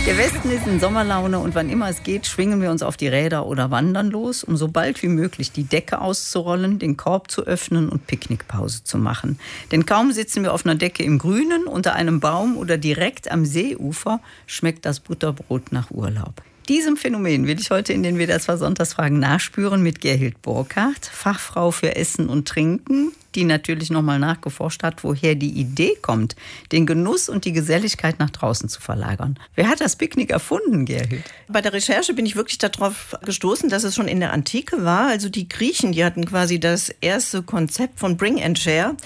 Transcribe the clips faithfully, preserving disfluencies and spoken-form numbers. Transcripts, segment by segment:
Der Westen ist in Sommerlaune und wann immer es geht, schwingen wir uns auf die Räder oder wandern los, um so bald wie möglich die Decke auszurollen, den Korb zu öffnen und Picknickpause zu machen. Denn kaum sitzen wir auf einer Decke im Grünen, unter einem Baum oder direkt am Seeufer, schmeckt das Butterbrot nach Urlaub. Diesem Phänomen will ich heute in den W D R zwei Sonntagsfragen nachspüren mit Gerhild Burkhardt, Fachfrau für Essen und Trinken, die natürlich nochmal nachgeforscht hat, woher die Idee kommt, den Genuss und die Geselligkeit nach draußen zu verlagern. Wer hat das Picknick erfunden, Gerhild? Bei der Recherche bin ich wirklich darauf gestoßen, dass es schon in der Antike war. Also die Griechen, die hatten quasi das erste Konzept von Bring and Share.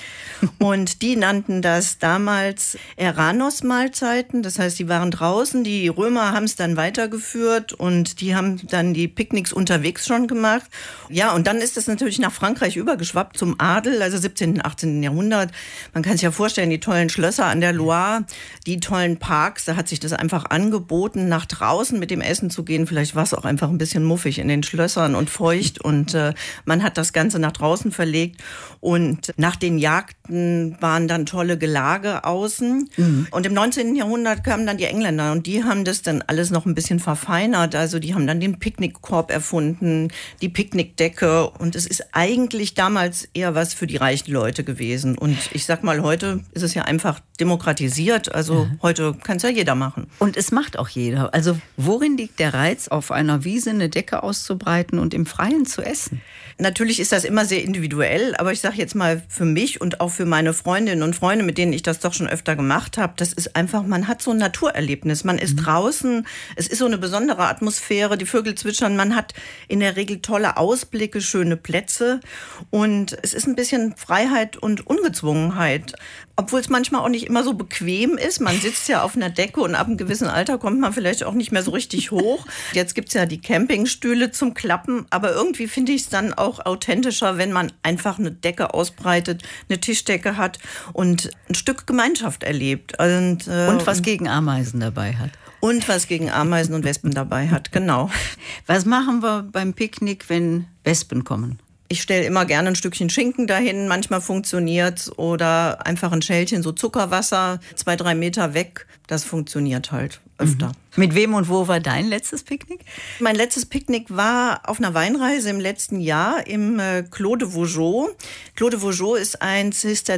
Und die nannten das damals Eranos-Mahlzeiten. Das heißt, die waren draußen. Die Römer haben es dann weitergeführt und die haben dann die Picknicks unterwegs schon gemacht. Ja, und dann ist es natürlich nach Frankreich übergeschwappt zum Adel, also siebzehnten, achtzehnten Jahrhundert. Man kann sich ja vorstellen, die tollen Schlösser an der Loire, die tollen Parks, da hat sich das einfach angeboten, nach draußen mit dem Essen zu gehen. Vielleicht war es auch einfach ein bisschen muffig in den Schlössern und feucht und äh, man hat das Ganze nach draußen verlegt und nach den Jagden waren dann tolle Gelage außen. Mhm. Und im neunzehnten Jahrhundert kamen dann die Engländer und die haben das dann alles noch ein bisschen verfeinert. Also die haben dann den Picknickkorb erfunden, die Picknickdecke und es ist eigentlich damals eher was für die reichen Leute gewesen. Und ich sag mal, heute ist es ja einfach demokratisiert. Also ja. Heute kann es ja jeder machen. Und es macht auch jeder. Also worin liegt der Reiz, auf einer Wiese eine Decke auszubreiten und im Freien zu essen? Natürlich ist das immer sehr individuell, aber ich sage jetzt mal für mich und auch für meine Freundinnen und Freunde, mit denen ich das doch schon öfter gemacht habe, das ist einfach, man hat so ein Naturerlebnis. Man ist mhm. draußen, es ist so eine besondere Atmosphäre, die Vögel zwitschern, man hat in der Regel tolle Ausblicke, schöne Plätze und es ist ein bisschen Freiheit und Ungezwungenheit. Obwohl es manchmal auch nicht immer so bequem ist. Man sitzt ja auf einer Decke und ab einem gewissen Alter kommt man vielleicht auch nicht mehr so richtig hoch. Jetzt gibt es ja die Campingstühle zum Klappen. Aber irgendwie finde ich es dann auch authentischer, wenn man einfach eine Decke ausbreitet, eine Tischdecke hat und ein Stück Gemeinschaft erlebt. Und, äh, und was gegen Ameisen dabei hat. Und was gegen Ameisen und Wespen dabei hat, genau. Was machen wir beim Picknick, wenn Wespen kommen? Ich stelle immer gerne ein Stückchen Schinken dahin, manchmal funktioniert's oder einfach ein Schälchen so Zuckerwasser, zwei, drei Meter weg. Das funktioniert halt öfter. Mhm. Mit wem und wo war dein letztes Picknick? Mein letztes Picknick war auf einer Weinreise im letzten Jahr im äh, Clos de Vougeot. Clos de Vougeot ist ein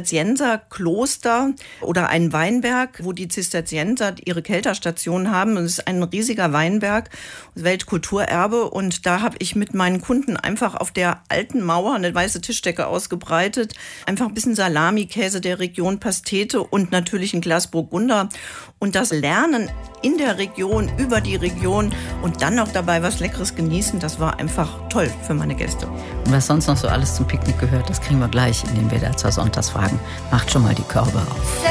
Zisterzienserkloster oder ein Weinberg, wo die Zisterzienser ihre Kelterstation haben. Und es ist ein riesiger Weinberg, Weltkulturerbe. Und da habe ich mit meinen Kunden einfach auf der alten Mauer eine weiße Tischdecke ausgebreitet. Einfach ein bisschen Salami, Käse der Region, Pastete und natürlich ein Glas Burgunder. Und das Lernen in der Region, über die Region und dann noch dabei was Leckeres genießen, das war einfach toll für meine Gäste. Und was sonst noch so alles zum Picknick gehört, das kriegen wir gleich in den W D R zwei Sonntagsfragen. Macht schon mal die Körbe auf.